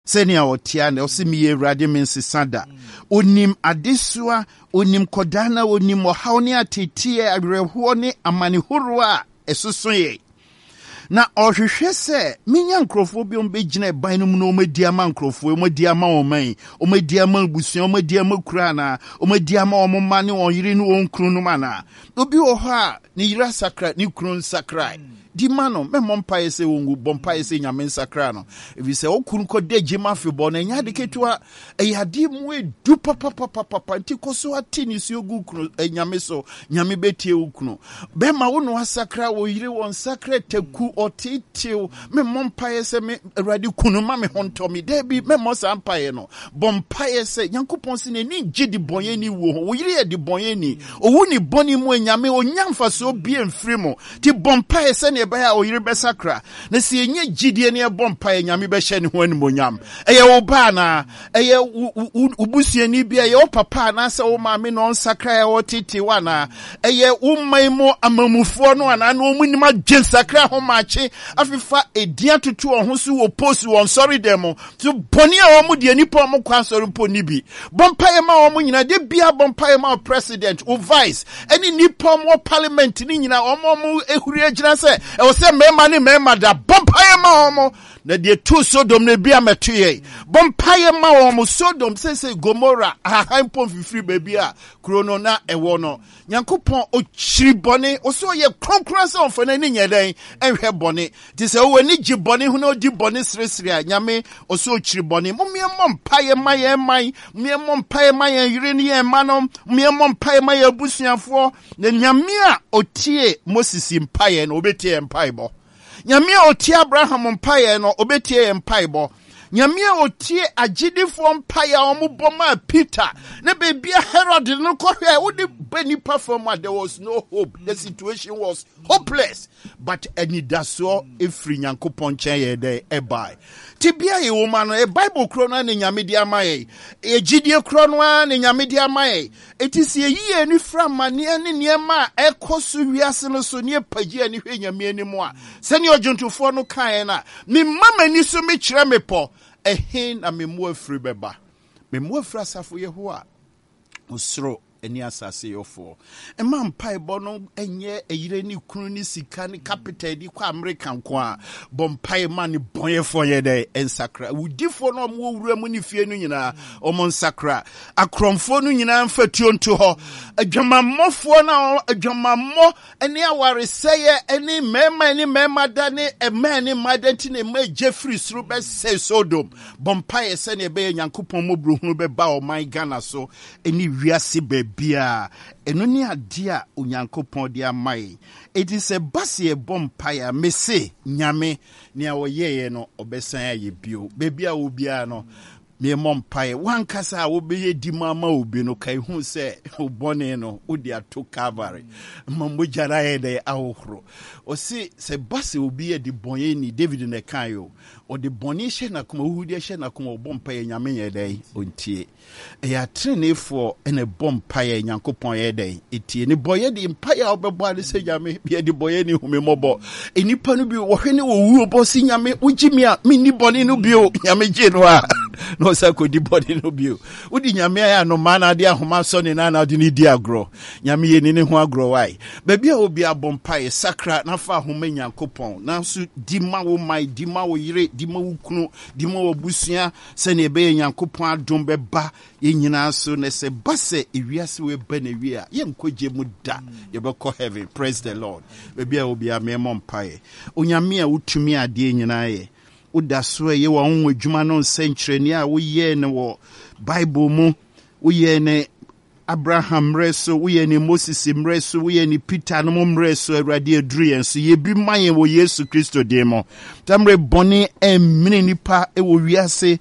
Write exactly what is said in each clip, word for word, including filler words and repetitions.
Senia otia na osimi Awurade mensesada. Onim adesua, onim kodana, onim ohaw ne atetie awerɛhoɔ ne amanehoro a ɛsoso ye. Na ɔhwehwɛ sɛ minya nkrofo bi on begina ban no mu no omadi ama nkrofo, omadi ama oman, omadi ama busua, omadi ama kura na, omadi ama omma ne oyire ne onkru no mana. Obi wɔ hɔ a ne yira sakra, ne kru sakra. Di mano, me mompa ese wongu, bompa ese nyamen sakrano. If you say, oh, kunko de jima fi bona, nyade ketua, e yadi mwe du papa papa papa, nti koso atini si yogu kuno, e nyame so, nyame beti ukuno. Bema uno wa sakra, wo yire won sakre te ku oti tiu, me mompa ese me radi kuno, ma me honto mi, debi, me monsa ampa eno. Bompa ese, nyanku ponsine, ni jidi bonyeni wo, wo yire di bonyeni, o wuni boni mwe nyame, o nyamfa so bien frimo, ti bompa ese ne baya o yire besakra na se enye gidie ne bompa e nyame be hye ne ho animonyam eye wo ba na eye ubusuani bia ye wo papa na se wo maame no nsakra e wo tete wa na eye wo maimo amamufo no ana na omunim agye sakra ho maache afifa edia tutu ho so wo post won sorry dem so boni a wo mu de nipa mo kwa sorry po ni bi bompa e ma wo mu nyina de bia bompa e ma president o vice any nipa mo parliament ni nyina wo mo ehuri agina se e wo se mema ni mema da bompaye ma omo na de tu Sodom ne bia metuye bompaye ma omo Sodom se se Gomora ahan pon fifiri bebia krono na ewo no Nyankopon o chiri bone o so ye kronkron se onfana ni nyeden enhwe bone ti se wo ni gi bone hu na odi bone sresre a nyame o so o chiri bone mo me mompaye ma ye man me mompaye ma ye yire ni ye manom me mompaye ma ye busuafo na nyame a otie Moses mpaye no obetie mpaibo nyame a otie Abraham mpaye no obetie mpaibo nyame a otie agidifo mpaye a omuboma Peter na bebia Herod no kohwe wo de bani perform there was no hope, the situation was hopeless, but enidaso efri Nyankopon chen ye de ebai tibia ye woman e Bible krono na nyame dia maye e gidie krono na nyame dia maye etisi ye ni fra mane ne niema ekoso wiase no so ne pagia ni hwe nyame animu a sene ojuntufo no kan na me mama ni so me kire me po ehin na me mu afri beba me mu afra safo ye ho a osro eni asase yofo ema mpai bono enye eyire ni kunu ni sika ni capital di kwa American kwa bompai ma ni bonyefo ye de ensakra udifo no mo wura mu ni fie no nyina omo nsakra akromfo no nyina mfatuo nto ho adwamammofo na adwamammo eni awareseye eni mema eni mema da ni ema eni madenti ne ma Jeffrey suru be se Sodom bompai se ne be Nyankopon mobruhunu be ba o my Ghana so eni wiase be bia enoni adia Onyankopon dia mai it is a basi e bompire mese nyame ne awoyeye no obesan aye bio bebia wo bia no me mompae wankasa wo beye di mama obi no kai hu se obone no odi ato Calvary mambo jara ye de ahohoro o si se basi obi ye di bonye ni David ne kan yo o de boni hye na kuma hudi hye na kuma obompae nyame ye de ontie e ya trenefo ene bompae Nyankopon ye de etie ni boye di mpae a obebo ade se nyame bia di boye ni humemobo enipa no bi wo hwene wo wu obo si nyame ugimi a mi ni boni no bio nyame je no a no sako di body no bio udi nyame ya no mana de ahoma so ne na na de ni di agro nyame ye ni ne ho agro wai baby a obi abompa sakra na fa ahoma Nyankopon na so di ma wo mai di ma wo yire di ma wo kunu di ma wo busua se ne be Nyankopon adom be ba ye nyina so ne se base ewiase we ba na wi a ye nkoje mu da ye be ko heaven. Praise the Lord. Baby a obi a me mompa e onyame a utumi ade nyina ye uda so ye wa onwe dwuma no nsenkyere ni a wo ye ne wo Bible mu wo ye ne Abraham reso wo ye ne Moses mreso wo ye ne Peter no mreso Awurade aduru yen so ye bi mayen wo Yesu Kristo de mo tamre boni emini nipa e wo wiase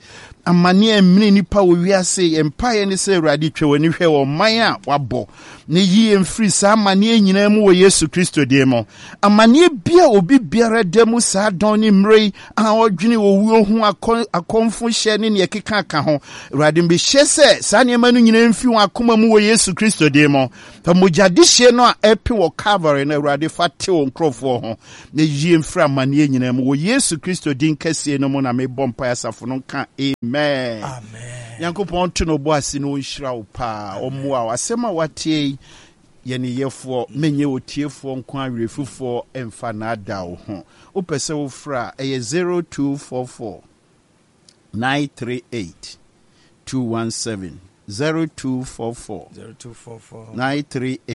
amane emini nipa wo wiase empire ne se Awurade twa wani hwe wo man a wabɔ ne yie mfiri sa amane nyina mu wo Yesu Kristo de mo amane bia obi biara demu sa don ne mrei a odwene wo wuo hu akonfo hye ne ne keka aka ho Awurade mbe hye se sa ne ma no nyina mfi wo akoma mu wo Yesu Kristo de mo fa mojade hye no a epe wo Calvary na Awurade fa te wo nkrofo ho ne yie mfiri amane nyina mu wo Yesu Kristo din kase no mo na me bompa asafo no ka amen amen Yankopɔn to no bo ase no nhyira wo pa omoa wasema watie yene yefo menye otiefo nko awerefufo emfa na ada wo ho opese wo fra eye zero two four four nine three eight two one seven zero two four four zero two four four nine three eight